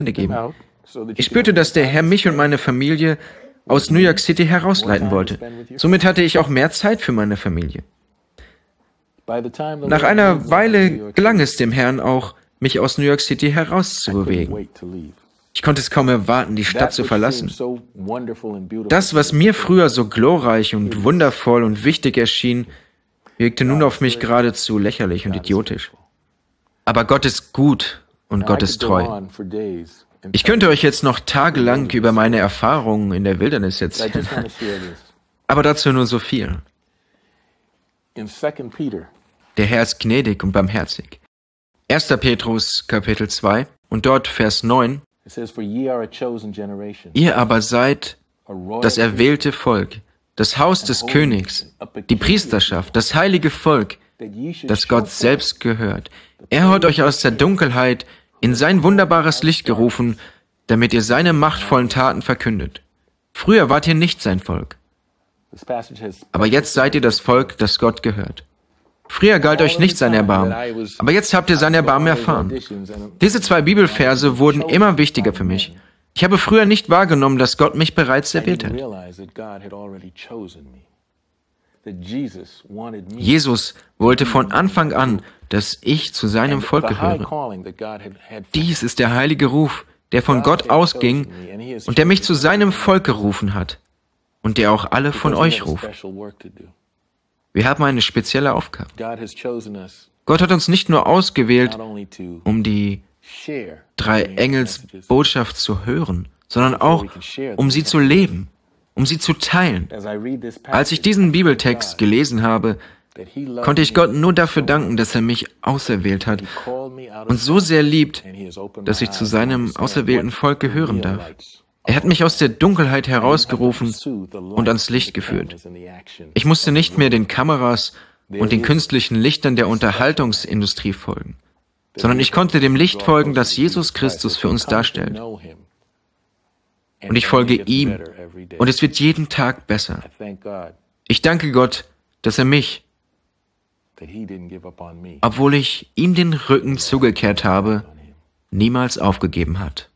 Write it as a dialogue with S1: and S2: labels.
S1: geben. Ich spürte, dass der Herr mich und meine Familie aus New York City herausleiten wollte. Somit hatte ich auch mehr Zeit für meine Familie. Nach einer Weile gelang es dem Herrn auch, mich aus New York City herauszubewegen. Ich konnte es kaum erwarten, die Stadt zu verlassen. Das, was mir früher so glorreich und wundervoll und wichtig erschien, wirkte nun auf mich geradezu lächerlich und idiotisch. Aber Gott ist gut und Gott ist treu. Ich könnte euch jetzt noch tagelang über meine Erfahrungen in der Wildnis erzählen, aber dazu nur so viel. Der Herr ist gnädig und barmherzig. 1. Petrus, Kapitel 2 und dort Vers 9. Ihr aber seid das erwählte Volk, das Haus des Königs, die Priesterschaft, das heilige Volk, das Gott selbst gehört. Er hat euch aus der Dunkelheit in sein wunderbares Licht gerufen, damit ihr seine machtvollen Taten verkündet. Früher wart ihr nicht sein Volk, aber jetzt seid ihr das Volk, das Gott gehört. Früher galt euch nicht sein Erbarmen, aber jetzt habt ihr sein Erbarmen erfahren. Diese 2 Bibelverse wurden immer wichtiger für mich. Ich habe früher nicht wahrgenommen, dass Gott mich bereits erwählt hat. Jesus wollte von Anfang an, dass ich zu seinem Volk gehöre. Dies ist der heilige Ruf, der von Gott ausging und der mich zu seinem Volk gerufen hat und der auch alle von euch ruft. Wir haben eine spezielle Aufgabe. Gott hat uns nicht nur ausgewählt, um die 3 Engels Botschaft zu hören, sondern auch, um sie zu leben, um sie zu teilen. Als ich diesen Bibeltext gelesen habe, konnte ich Gott nur dafür danken, dass er mich auserwählt hat und so sehr liebt, dass ich zu seinem auserwählten Volk gehören darf. Er hat mich aus der Dunkelheit herausgerufen und ans Licht geführt. Ich musste nicht mehr den Kameras und den künstlichen Lichtern der Unterhaltungsindustrie folgen, sondern ich konnte dem Licht folgen, das Jesus Christus für uns darstellt. Und ich folge ihm, und es wird jeden Tag besser. Ich danke Gott, dass er mich, obwohl ich ihm den Rücken zugekehrt habe, niemals aufgegeben hat.